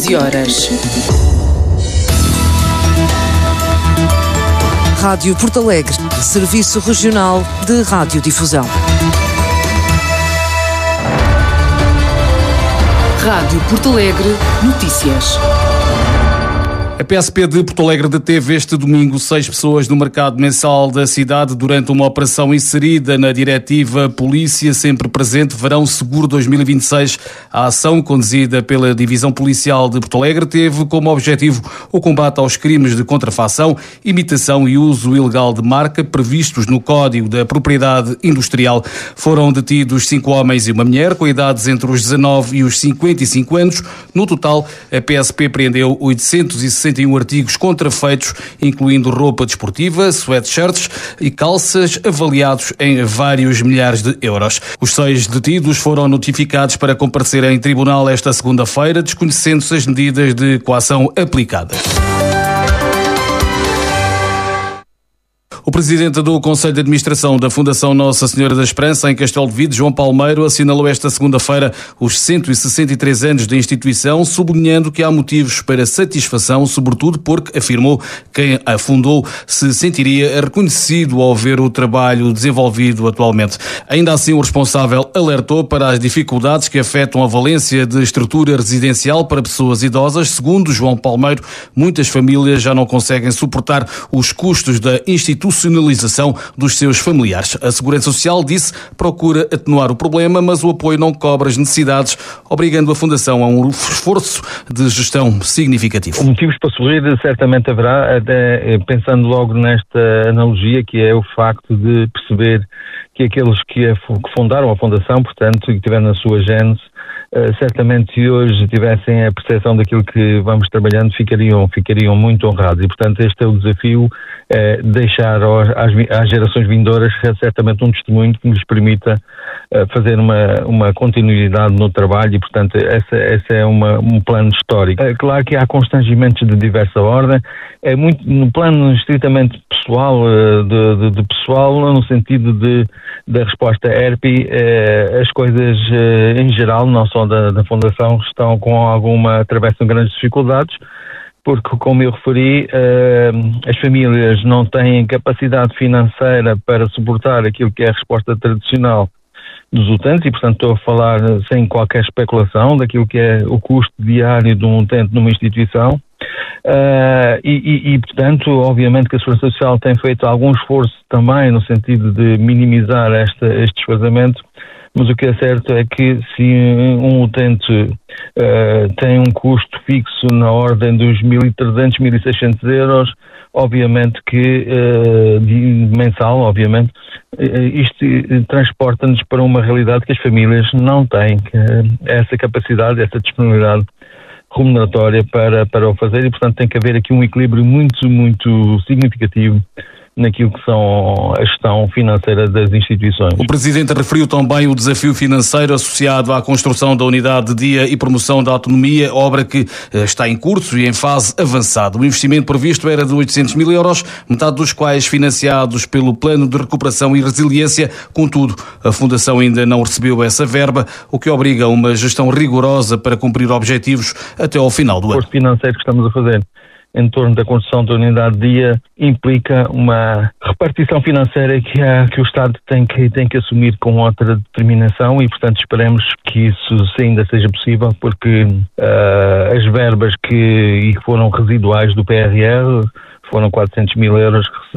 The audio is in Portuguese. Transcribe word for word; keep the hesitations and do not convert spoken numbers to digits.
quinze horas. Rádio Porto Alegre, Serviço Regional de Radiodifusão. Rádio Porto Alegre, notícias. A P S P de Porto Alegre deteve este domingo seis pessoas no mercado mensal da cidade durante uma operação inserida na diretiva Polícia Sempre Presente Verão Seguro dois mil e vinte e seis. A ação, conduzida pela Divisão Policial de Porto Alegre, teve como objetivo o combate aos crimes de contrafação, imitação e uso ilegal de marca previstos no Código da Propriedade Industrial. Foram detidos cinco homens e uma mulher com idades entre os dezanove e os cinquenta e cinco anos. No total, a P S P prendeu oitocentos e sessenta e um artigos contrafeitos, incluindo roupa desportiva, sweatshirts e calças, avaliados em vários milhares de euros. Os seis detidos foram notificados para comparecer em tribunal esta segunda-feira, desconhecendo-se as medidas de coação aplicadas. O presidente do Conselho de Administração da Fundação Nossa Senhora da Esperança, em Castelo de Vides, João Palmeiro, assinalou esta segunda-feira os cento e sessenta e três anos da instituição, sublinhando que há motivos para satisfação, sobretudo porque, afirmou, quem a fundou se sentiria reconhecido ao ver o trabalho desenvolvido atualmente. Ainda assim, o responsável alertou para as dificuldades que afetam a valência de estrutura residencial para pessoas idosas. Segundo João Palmeiro, muitas famílias já não conseguem suportar os custos da instituição dos seus familiares. A Segurança Social, disse, procura atenuar o problema, mas o apoio não cobre as necessidades, obrigando a Fundação a um esforço de gestão significativo. Motivos para sorrir certamente haverá, até pensando logo nesta analogia, que é o facto de perceber que aqueles que fundaram a Fundação, portanto, e que tiveram na sua gênese, Uh, certamente se hoje tivessem a percepção daquilo que vamos trabalhando, ficariam, ficariam muito honrados. E, portanto, este é o desafio, uh, deixar aos, às, às gerações vindouras certamente um testemunho que nos permita uh, fazer uma, uma continuidade no trabalho e, portanto, essa, essa é uma, um plano histórico. É claro que há constrangimentos de diversa ordem, é muito no plano estritamente pessoal, uh, de, de, de pessoal, no sentido de, da resposta E R P I, uh, as coisas uh, em geral, não só Da, da Fundação, estão com alguma, atravessam grandes dificuldades, porque, como eu referi, uh, as famílias não têm capacidade financeira para suportar aquilo que é a resposta tradicional dos utentes e, portanto, estou a falar sem qualquer especulação daquilo que é o custo diário de um utente numa instituição. Uh, e, e, e, portanto, obviamente que a Segurança Social tem feito algum esforço também no sentido de minimizar esta, este desfazamento. Mas o que é certo é que se um utente uh, tem um custo fixo na ordem dos mil e trezentos, mil e seiscentos euros, obviamente que, uh, de, mensal, obviamente, uh, isto transporta-nos para uma realidade que as famílias não têm, que, uh, essa capacidade, essa disponibilidade remuneratória para, para o fazer e, portanto, tem que haver aqui um equilíbrio muito, muito significativo naquilo que são a gestão financeira das instituições. O Presidente referiu também o desafio financeiro associado à construção da Unidade de Dia e Promoção da Autonomia, obra que está em curso e em fase avançada. O investimento previsto era de oitocentos mil euros, metade dos quais financiados pelo Plano de Recuperação e Resiliência. Contudo, a Fundação ainda não recebeu essa verba, o que obriga a uma gestão rigorosa para cumprir objetivos até ao final do ano. O esforço financeiro que estamos a fazer em torno da construção da unidade de dia implica uma repartição financeira que, há, que o Estado tem que, tem que assumir com outra determinação e, portanto, esperemos que isso ainda seja possível, porque uh, as verbas que, que foram residuais do P R R foram quatrocentos mil euros